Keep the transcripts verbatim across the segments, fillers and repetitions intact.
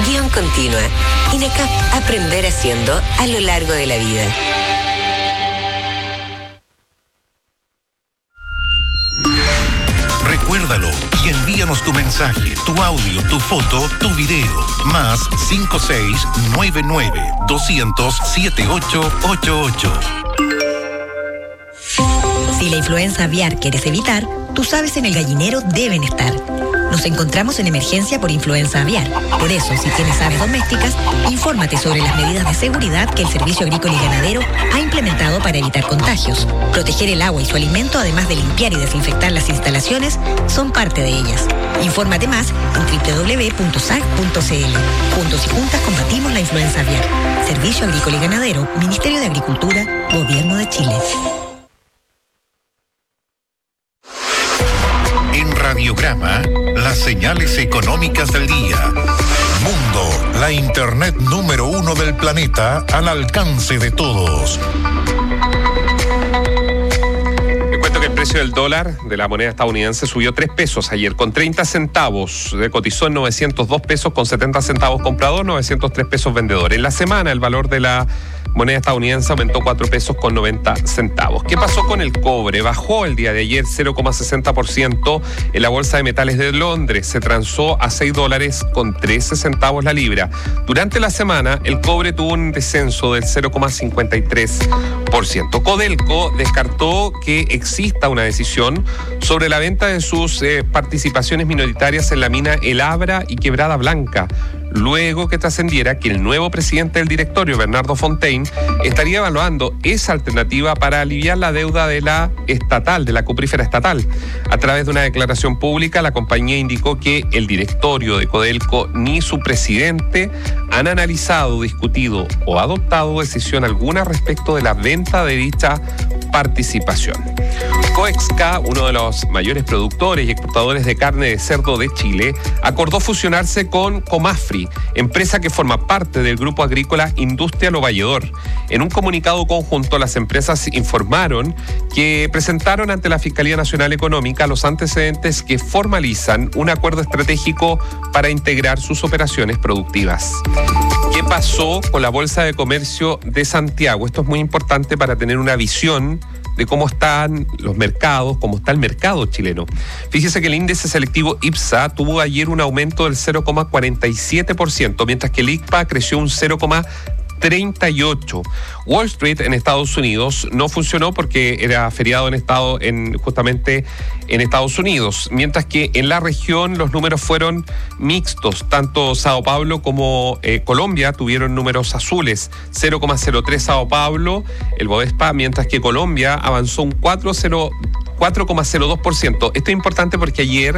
Guión Continua. INECAP, aprender haciendo a lo largo de la vida. Recuérdalo y envíanos tu mensaje, tu audio, tu foto, tu video. Más cinco seis nueve nueve, doscientos, setenta y ocho ochenta y ocho. Si la influenza aviar quieres evitar, tus aves en el gallinero deben estar. Nos encontramos en emergencia por influenza aviar. Por eso, si tienes aves domésticas, infórmate sobre las medidas de seguridad que el Servicio Agrícola y Ganadero ha implementado para evitar contagios. Proteger el agua y su alimento, además de limpiar y desinfectar las instalaciones, son parte de ellas. Infórmate más en doble u doble u doble u punto s a c punto c l. Juntos y juntas combatimos la influenza aviar. Servicio Agrícola y Ganadero, Ministerio de Agricultura, Gobierno de Chile. Radiograma, las señales económicas del día. Mundo, la internet número uno del planeta al alcance de todos. Te cuento que el precio del dólar de la moneda estadounidense subió tres pesos ayer con treinta centavos. Cotizó en novecientos dos pesos con setenta centavos comprador, novecientos tres pesos vendedor. En la semana el valor de la moneda estadounidense aumentó cuatro pesos con noventa centavos. ¿Qué pasó con el cobre? Bajó el día de ayer cero coma sesenta por ciento en la Bolsa de Metales de Londres. Se transó a seis dólares con trece centavos la libra. Durante la semana, el cobre tuvo un descenso del cero coma cincuenta y tres por ciento. Codelco descartó que exista una decisión sobre la venta de sus eh, participaciones minoritarias en la mina El Abra y Quebrada Blanca, luego que trascendiera que el nuevo presidente del directorio, Bernardo Fontaine, estaría evaluando esa alternativa para aliviar la deuda de la estatal, de la cuprífera estatal. A través de una declaración pública, la compañía indicó que el directorio de Codelco ni su presidente han analizado, discutido o adoptado decisión alguna respecto de la venta de dicha participación. Coexca, uno de los mayores productores y exportadores de carne de cerdo de Chile, acordó fusionarse con Comafri, empresa que forma parte del grupo agrícola Industrial Ovalledor. En un comunicado conjunto, las empresas informaron que presentaron ante la Fiscalía Nacional Económica los antecedentes que formalizan un acuerdo estratégico para integrar sus operaciones productivas. ¿Qué pasó con la Bolsa de Comercio de Santiago? Esto es muy importante para tener una visión de cómo están los mercados, cómo está el mercado chileno. Fíjese que el índice selectivo IPSA tuvo ayer un aumento del cero coma cuarenta y siete por ciento, mientras que el I C P A creció un cero coma treinta y ocho. Wall Street en Estados Unidos no funcionó porque era feriado en estado en justamente en Estados Unidos, mientras que en la región los números fueron mixtos. Tanto Sao Paulo como eh, Colombia tuvieron números azules, cero coma cero tres Sao Paulo, el Bovespa, mientras que Colombia avanzó un cuatro coma cero dos por ciento. Esto es importante porque ayer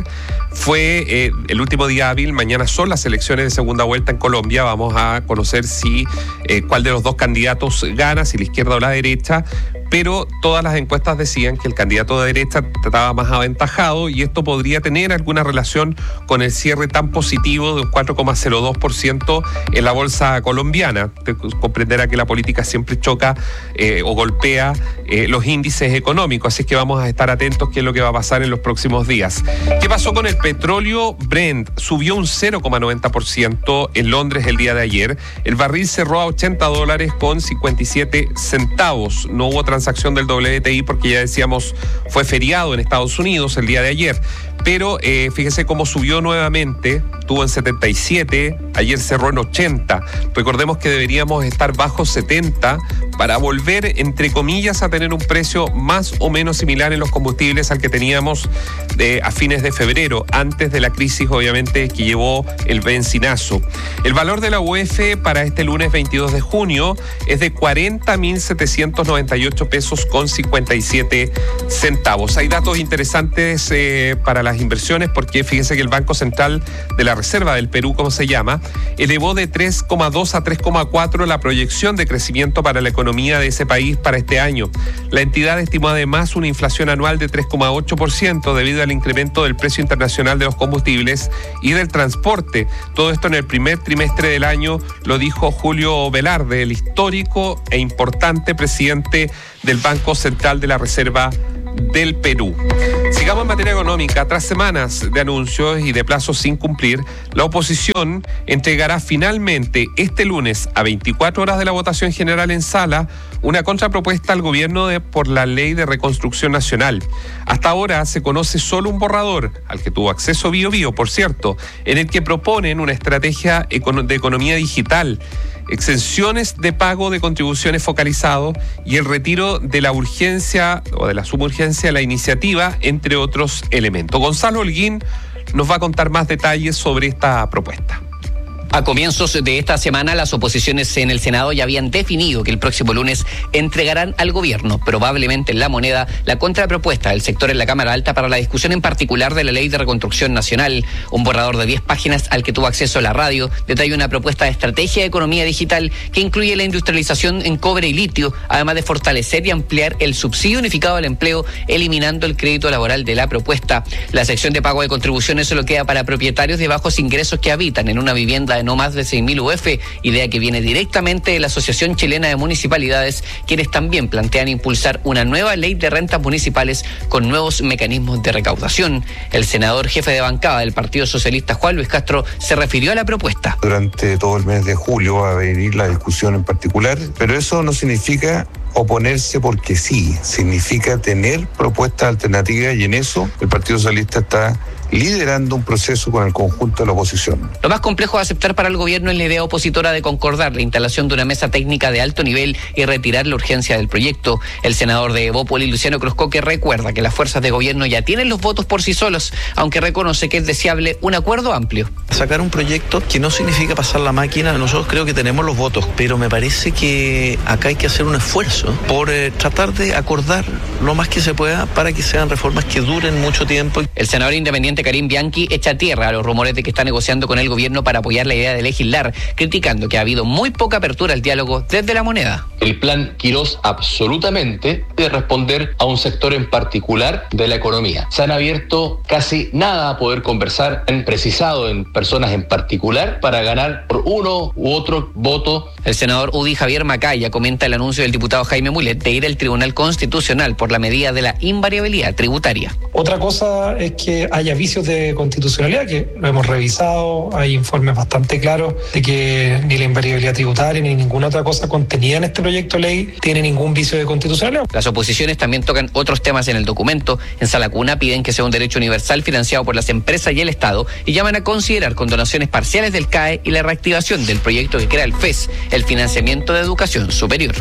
fue eh, el último día hábil, mañana son las elecciones de segunda vuelta en Colombia. Vamos a conocer si eh, cuál de los dos candidatos gana, si la izquierda o la derecha, pero todas las encuestas decían que el candidato de derecha estaba más aventajado y esto podría tener alguna relación con el cierre tan positivo de un cuatro coma cero dos por ciento en la bolsa colombiana. Te comprenderá que la política siempre choca eh, o golpea eh, los índices económicos, así que vamos a estar atentos qué es lo que va a pasar en los próximos días. ¿Qué pasó con el petróleo Brent? Subió un cero coma noventa por ciento en Londres el día de ayer. El barril cerró a ochenta dólares con cincuenta y siete centavos. No hubo transacción del W T I porque ya decíamos fue feriado en Estados Unidos el día de ayer. Pero eh, fíjese cómo subió nuevamente, estuvo en setenta y siete, ayer cerró en ochenta. Recordemos que deberíamos estar bajo setenta para volver, entre comillas, a tener un precio más o menos similar en los combustibles al que teníamos de, a fines de febrero, antes de la crisis, obviamente, que llevó el bencinazo. El valor de la U E F para este lunes veintidós de junio es de cuarenta mil setecientos noventa y ocho pesos con cincuenta y siete centavos. Hay datos interesantes eh, para las inversiones porque fíjese que el Banco Central de la Reserva del Perú, como se llama, elevó de tres coma dos a tres coma cuatro la proyección de crecimiento para la economía de ese país para este año. La entidad estimó además una inflación anual de tres coma ocho por ciento debido al incremento del precio internacional de los combustibles y del transporte. Todo esto en el primer trimestre del año, lo dijo Julio Velarde, el histórico e importante presidente del Banco Central de la Reserva del Perú. Sigamos en materia económica. Tras semanas de anuncios y de plazos sin cumplir, la oposición entregará finalmente este lunes a veinticuatro horas de la votación general en sala una contrapropuesta al gobierno de, por la Ley de Reconstrucción Nacional. Hasta ahora se conoce solo un borrador, al que tuvo acceso Bío Bío, por cierto, en el que proponen una estrategia de economía digital, exenciones de pago de contribuciones focalizado y el retiro de la urgencia o de la suburgencia de la iniciativa, entre otros elementos. Gonzalo Holguín nos va a contar más detalles sobre esta propuesta. A comienzos de esta semana, las oposiciones en el Senado ya habían definido que el próximo lunes entregarán al gobierno, probablemente en La Moneda, la contrapropuesta del sector en la Cámara Alta para la discusión en particular de la Ley de Reconstrucción Nacional. Un borrador de diez páginas al que tuvo acceso la radio detalla una propuesta de estrategia de economía digital que incluye la industrialización en cobre y litio, además de fortalecer y ampliar el subsidio unificado al empleo, eliminando el crédito laboral de la propuesta. La sección de pago de contribuciones solo queda para propietarios de bajos ingresos que habitan en una vivienda de no más de seis mil U F, idea que viene directamente de la Asociación Chilena de Municipalidades, quienes también plantean impulsar una nueva ley de rentas municipales con nuevos mecanismos de recaudación. El senador jefe de bancada del Partido Socialista, Juan Luis Castro, se refirió a la propuesta. Durante todo el mes de julio va a venir la discusión en particular, pero eso no significa oponerse porque sí, significa tener propuestas alternativas y en eso el Partido Socialista está liderando un proceso con el conjunto de la oposición. Lo más complejo de aceptar para el gobierno es la idea opositora de concordar la instalación de una mesa técnica de alto nivel y retirar la urgencia del proyecto. El senador de Evópoli, Luciano Cruzcoque, recuerda que las fuerzas de gobierno ya tienen los votos por sí solos, aunque reconoce que es deseable un acuerdo amplio. Sacar un proyecto que no significa pasar la máquina, nosotros creo que tenemos los votos, pero me parece que acá hay que hacer un esfuerzo por eh, tratar de acordar lo más que se pueda para que sean reformas que duren mucho tiempo. El senador independiente Karim Bianchi echa tierra a los rumores de que está negociando con el gobierno para apoyar la idea de legislar, criticando que ha habido muy poca apertura al diálogo desde La Moneda. El plan Quirós absolutamente debe responder a un sector en particular de la economía. Se han abierto casi nada a poder conversar, han precisado en personas en particular para ganar por uno u otro voto. El senador U D I Javier Macaya comenta el anuncio del diputado Jaime Mulet de ir al Tribunal Constitucional por la medida de la invariabilidad tributaria. Otra cosa es que haya vicios de constitucionalidad, que lo hemos revisado, hay informes bastante claros de que ni la invariabilidad tributaria ni ninguna otra cosa contenida en este proyecto de ley tiene ningún vicio de constitucionalidad. Las oposiciones también tocan otros temas en el documento. En Sala Cuna piden que sea un derecho universal financiado por las empresas y el Estado y llaman a considerar condonaciones parciales del C A E y la reactivación del proyecto que crea el F E S, el financiamiento de educación superior.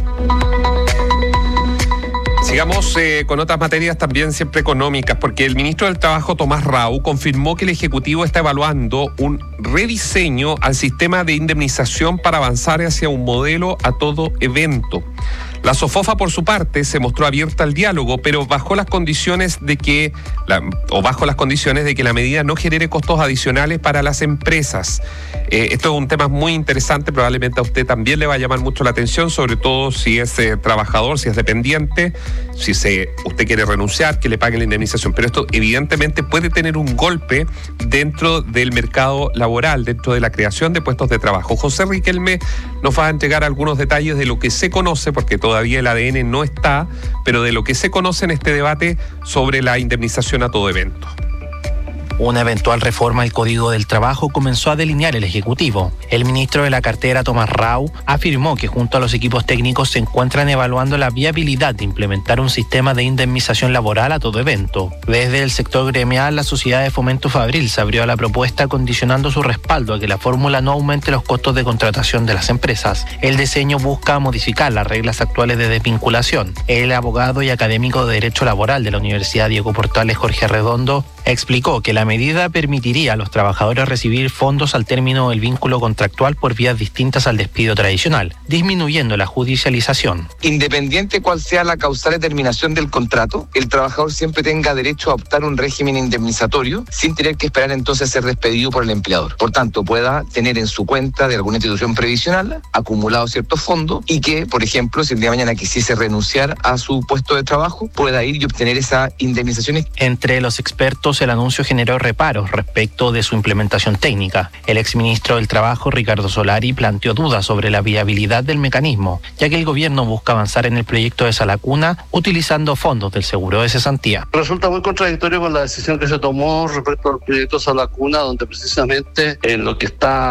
Sigamos eh, con otras materias también siempre económicas, porque el ministro del Trabajo, Tomás Rau, confirmó que el Ejecutivo está evaluando un rediseño al sistema de indemnización para avanzar hacia un modelo a todo evento. La SOFOFA, por su parte, se mostró abierta al diálogo, pero bajo las condiciones de que, la, o bajo las condiciones de que la medida no genere costos adicionales para las empresas. Eh, esto es un tema muy interesante, probablemente a usted también le va a llamar mucho la atención, sobre todo si es eh, trabajador, si es dependiente, si se, usted quiere renunciar, que le paguen la indemnización. Pero esto evidentemente puede tener un golpe dentro del mercado laboral, dentro de la creación de puestos de trabajo. José Riquelme nos va a entregar algunos detalles de lo que se conoce, porque todo Todavía el A D N no está, pero de lo que se conoce en este debate sobre la indemnización a todo evento. Una eventual reforma al Código del Trabajo comenzó a delinear el Ejecutivo. El ministro de la cartera, Tomás Rau, afirmó que junto a los equipos técnicos se encuentran evaluando la viabilidad de implementar un sistema de indemnización laboral a todo evento. Desde el sector gremial, la Sociedad de Fomento Fabril se abrió a la propuesta condicionando su respaldo a que la fórmula no aumente los costos de contratación de las empresas. El diseño busca modificar las reglas actuales de desvinculación. El abogado y académico de Derecho Laboral de la Universidad Diego Portales, Jorge Arredondo, explicó que la medida permitiría a los trabajadores recibir fondos al término del vínculo contractual por vías distintas al despido tradicional, disminuyendo la judicialización. Independiente cuál sea la causal de terminación del contrato, el trabajador siempre tenga derecho a optar un régimen indemnizatorio sin tener que esperar entonces ser despedido por el empleador. Por tanto, pueda tener en su cuenta de alguna institución previsional acumulado ciertos fondos y que, por ejemplo, si el día de mañana quisiese renunciar a su puesto de trabajo, pueda ir y obtener esa indemnización. Entre los expertos efectos, el anuncio generó reparos respecto de su implementación técnica. El exministro del Trabajo, Ricardo Solari, planteó dudas sobre la viabilidad del mecanismo, ya que el gobierno busca avanzar en el proyecto de Salacuna utilizando fondos del seguro de cesantía. Resulta muy contradictorio con la decisión que se tomó respecto al proyecto Salacuna, donde precisamente en lo que está